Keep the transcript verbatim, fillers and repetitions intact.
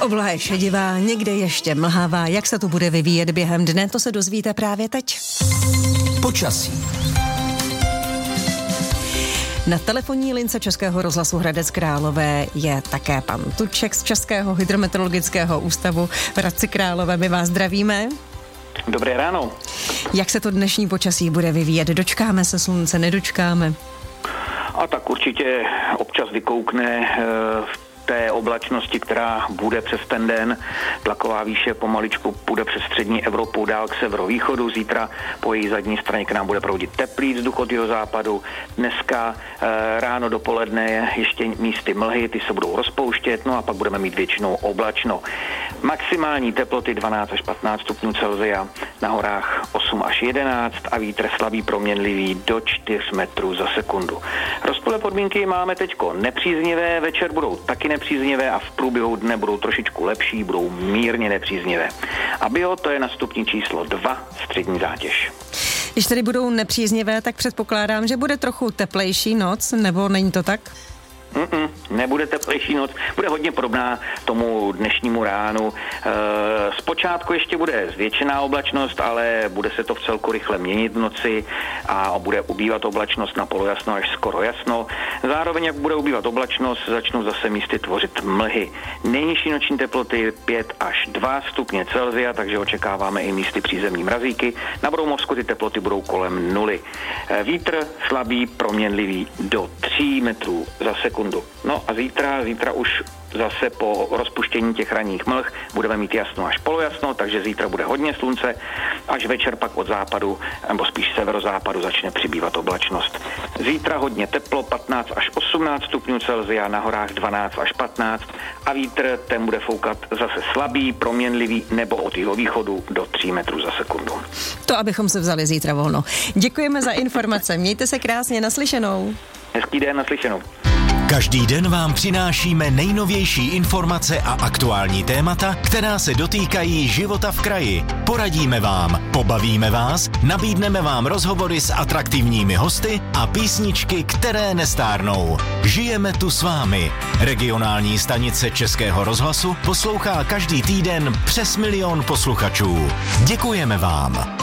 Obloha je šedivá, někde ještě mlhavá. Jak se to bude vyvíjet během dne, to se dozvíte právě teď. Počasí. Na telefonní lince Českého rozhlasu Hradec Králové je také pan Tuček z Českého hydrometeorologického ústavu v Hradci Králové. My vás zdravíme. Dobré ráno. Jak se to dnešní počasí bude vyvíjet? Dočkáme se slunce, nedočkáme? A tak určitě občas vykoukne v té oblačnosti, která bude přes ten den. Tlaková výše pomaličku půjde přes střední Evropu dál k severovýchodu. Zítra po její zadní straně k nám bude proudit teplý vzduch od jihozápadu. Dneska e, ráno dopoledne ještě místy mlhy, ty se budou rozpouštět, no a pak budeme mít většinou oblačno. Maximální teploty dvanáct až patnáct stupňů Celsia, na horách osm až jedenáct a vítr slabý proměnlivý do čtyř metrů za sekundu. Rozpůlé podmínky máme teďko nepříznivé, večer budou taky nepříznivé a v průběhu dne budou trošičku lepší, budou mírně nepříznivé. A bio to je na stupni číslo dva, střední zátěž. Když tedy budou nepříznivé, tak předpokládám, že bude trochu teplejší noc, nebo není to tak? Mm-mm, nebude teplejší noc, bude hodně podobná tomu dnešnímu ránu. E, zpočátku ještě bude zvětšená oblačnost, ale bude se to v celku rychle měnit v noci a bude ubývat oblačnost na polojasno až skoro jasno. Zároveň, jak bude ubývat oblačnost, začnou zase místy tvořit mlhy. Nejnižší noční teploty pět až dva stupně Celsia, takže očekáváme i místy přízemní mrazíky. Na Broumovsku ty teploty budou kolem nuly. E, vítr slabý, proměnlivý do tří metrů za sekundu. No a zítra, zítra už zase po rozpuštění těch ranních mlh budeme mít jasno až polojasno, takže zítra bude hodně slunce, až večer pak od západu, nebo spíš severozápadu začne přibývat oblačnost. Zítra hodně teplo, patnáct až osmnáct stupňů Celsia, na horách dvanáct až patnáct a vítr ten bude foukat zase slabý, proměnlivý nebo od jihovýchodu do tří metrů za sekundu. To abychom se vzali zítra volno. Děkujeme za informace, mějte se krásně, naslyšenou. Hezký den, naslyšenou. Každý den vám přinášíme nejnovější informace a aktuální témata, která se dotýkají života v kraji. Poradíme vám, pobavíme vás, nabídneme vám rozhovory s atraktivními hosty a písničky, které nestárnou. Žijeme tu s vámi. Regionální stanice Českého rozhlasu poslouchá každý týden přes milion posluchačů. Děkujeme vám.